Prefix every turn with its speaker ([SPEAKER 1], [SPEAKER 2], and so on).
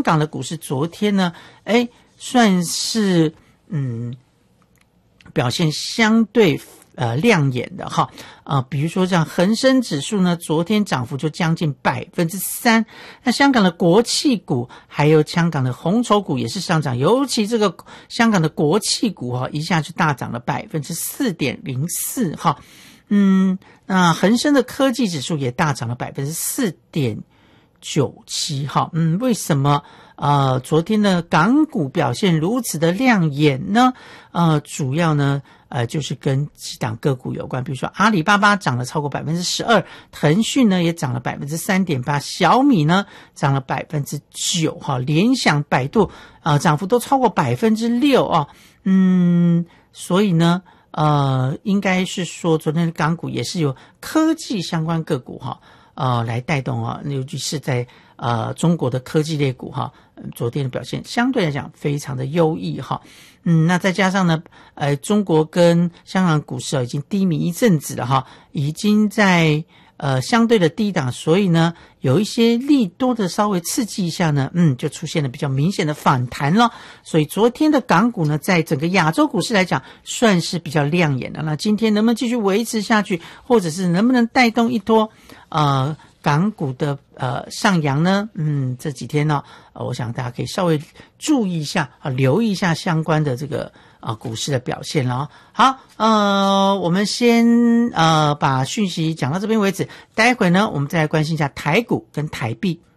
[SPEAKER 1] 港的股市昨天呢，算是表现相对亮眼的哈，比如说像恒生指数呢，昨天涨幅就将近 3%。那香港的国企股还有香港的红筹股也是上涨，尤其这个香港的国企股一下就大涨了 4.04% 哈。那恒生的科技指数也大涨了 4.97% 哈。为什么昨天的港股表现如此的亮眼呢？主要呢就是跟几档个股有关，比如说阿里巴巴涨了超过 12%， 腾讯呢也涨了 3.8%， 小米呢涨了 9%， 哈，联想、百度涨幅都超过 6%所以呢应该是说昨天的港股也是有科技相关个股来带动尤其是在中国的科技类股昨天的表现相对来讲非常的优异那再加上呢中国跟香港股市已经低迷一阵子了已经在相对的低档，所以呢有一些利多的稍微刺激一下呢就出现了比较明显的反弹了。所以昨天的港股呢在整个亚洲股市来讲算是比较亮眼的。那今天能不能继续维持下去，或者是能不能带动一波港股的上扬呢？这几天呢我想大家可以稍微注意一下留意一下相关的这个股市的表现了。好，我们先把讯息讲到这边为止，待会呢我们再来关心一下台股跟台币。